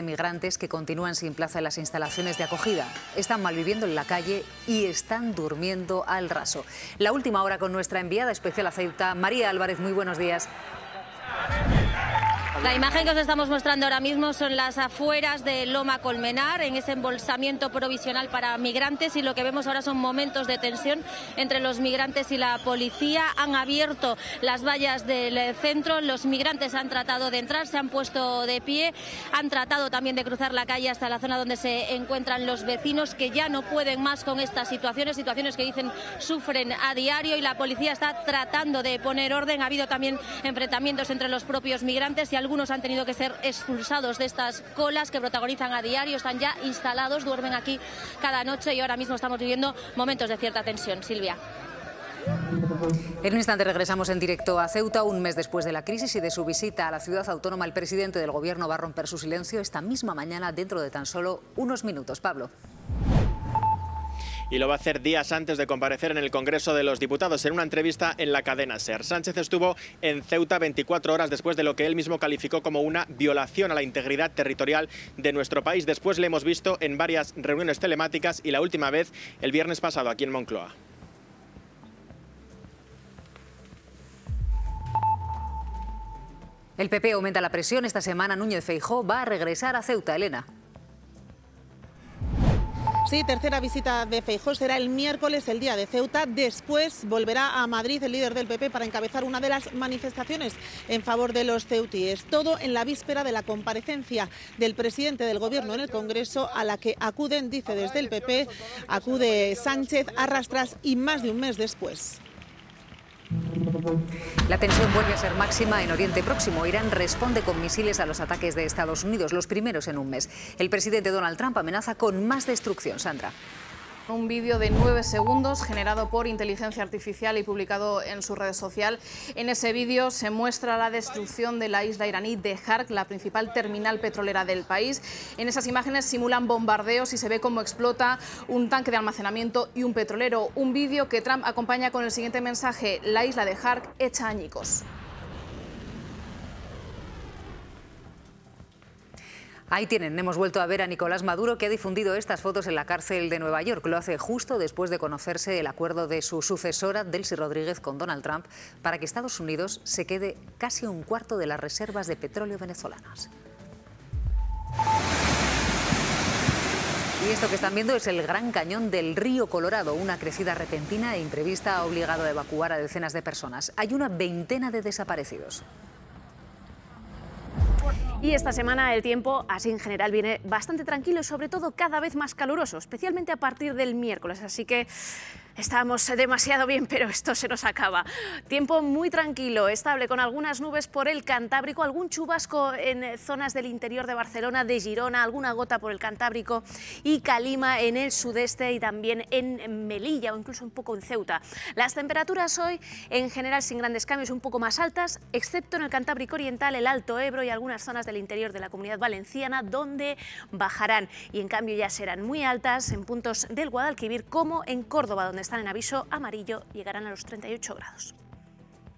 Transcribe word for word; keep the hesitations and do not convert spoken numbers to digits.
migrantes que continúan sin plaza en las instalaciones de acogida. Están malviviendo en la calle y están durmiendo al raso. La última hora con nuestra enviada especial a Ceuta, María Álvarez. Muy buenos días. La imagen que os estamos mostrando ahora mismo son las afueras de Loma Colmenar, en ese embolsamiento provisional para migrantes, y lo que vemos ahora son momentos de tensión entre los migrantes y la policía. Han abierto las vallas del centro, los migrantes han tratado de entrar, se han puesto de pie, han tratado también de cruzar la calle hasta la zona donde se encuentran los vecinos, que ya no pueden más con estas situaciones, situaciones que dicen sufren a diario, y la policía está tratando de poner orden. Ha habido también enfrentamientos entre los propios migrantes y algunos Algunos han tenido que ser expulsados de estas colas que protagonizan a diario, están ya instalados, duermen aquí cada noche y ahora mismo estamos viviendo momentos de cierta tensión. Silvia. En un instante regresamos en directo a Ceuta. Un mes después de la crisis y de su visita a la ciudad autónoma, el presidente del gobierno va a romper su silencio esta misma mañana dentro de tan solo unos minutos. Pablo. Y lo va a hacer días antes de comparecer en el Congreso de los Diputados en una entrevista en la cadena SER. Sánchez estuvo en Ceuta veinticuatro horas después de lo que él mismo calificó como una violación a la integridad territorial de nuestro país. Después le hemos visto en varias reuniones telemáticas y la última vez el viernes pasado aquí en Moncloa. El P P aumenta la presión. Esta semana Núñez Feijóo va a regresar a Ceuta. Elena. Sí, tercera visita de Feijóo será el miércoles, el día de Ceuta. Después volverá a Madrid el líder del P P para encabezar una de las manifestaciones en favor de los ceutíes. Todo en la víspera de la comparecencia del presidente del Gobierno en el Congreso, a la que acuden, dice desde el P P, acude Sánchez a rastras y más de un mes después. La tensión vuelve a ser máxima en Oriente Próximo. Irán responde con misiles a los ataques de Estados Unidos, los primeros en un mes. El presidente Donald Trump amenaza con más destrucción. Sandra. Un vídeo de nueve segundos generado por inteligencia artificial y publicado en su red social. En ese vídeo se muestra la destrucción de la isla iraní de Hark, la principal terminal petrolera del país. En esas imágenes simulan bombardeos y se ve cómo explota un tanque de almacenamiento y un petrolero. Un vídeo que Trump acompaña con el siguiente mensaje: la isla de Hark hecha añicos. Ahí tienen, hemos vuelto a ver a Nicolás Maduro, que ha difundido estas fotos en la cárcel de Nueva York. Lo hace justo después de conocerse el acuerdo de su sucesora, Delcy Rodríguez, con Donald Trump, para que Estados Unidos se quede casi un cuarto de las reservas de petróleo venezolanas. Y esto que están viendo es el Gran Cañón del río Colorado. Una crecida repentina e imprevista ha obligado a evacuar a decenas de personas. Hay una veintena de desaparecidos. Y esta semana el tiempo, así en general, viene bastante tranquilo y sobre todo cada vez más caluroso, especialmente a partir del miércoles. Así que estamos demasiado bien, pero esto se nos acaba. Tiempo muy tranquilo, estable, con algunas nubes por el Cantábrico, algún chubasco en zonas del interior de Barcelona, de Girona, alguna gota por el Cantábrico y calima en el sudeste y también en Melilla o incluso un poco en Ceuta. Las temperaturas hoy en general sin grandes cambios, un poco más altas, excepto en el Cantábrico Oriental, el Alto Ebro y algunas zonas del interior de la Comunidad Valenciana, donde bajarán y en cambio ya serán muy altas en puntos del Guadalquivir como en Córdoba, donde están en aviso amarillo, llegarán a los treinta y ocho grados.